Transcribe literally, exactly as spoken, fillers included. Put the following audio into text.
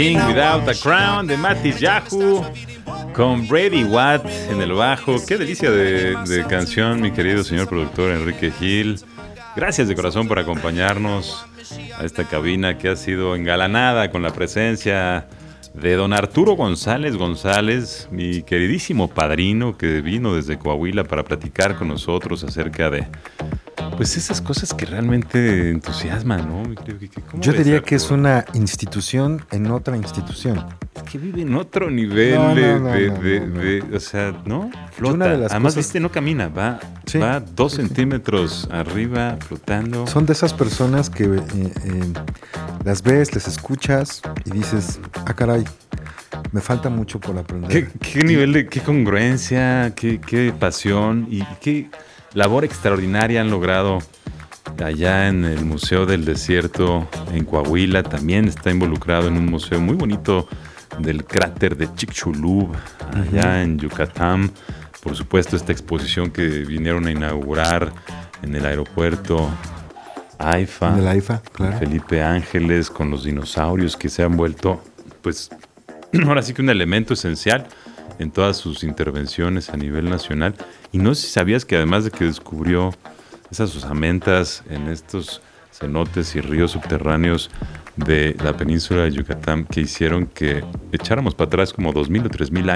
King Without a Crown de Matty Yahoo con Brady Watt en el bajo. Qué delicia de, de canción, mi querido señor productor Enrique Gil. Gracias de corazón por acompañarnos a esta cabina que ha sido engalanada con la presencia de don Arturo González González, mi queridísimo padrino que vino desde Coahuila para platicar con nosotros acerca de pues esas cosas que realmente entusiasman, ¿no? Yo diría que es una institución en otra institución. Es que vive en otro nivel no, no, de, no, de, no, de, no, no. de, o sea, ¿no? Flota. Una de las Además, cosas... viste, no camina, va, sí, va dos sí, centímetros sí. arriba, flotando. Son de esas personas que eh, eh, las ves, les escuchas y dices, ah, caray, me falta mucho por aprender. ¿Qué, qué nivel de, qué congruencia, qué, qué pasión y qué labor extraordinaria han logrado allá en el Museo del Desierto en Coahuila? También está involucrado en un museo muy bonito del cráter de Chicxulub allá uh-huh. en Yucatán. Por supuesto, esta exposición que vinieron a inaugurar en el aeropuerto AIFA, en el AIFA, claro. Felipe Ángeles, con los dinosaurios que se han vuelto, pues, ahora sí que un elemento esencial en todas sus intervenciones a nivel nacional. Y no sé si sabías que además de que descubrió esas osamentas en estos cenotes y ríos subterráneos de la península de Yucatán que hicieron que echáramos para atrás como dos mil o tres mil años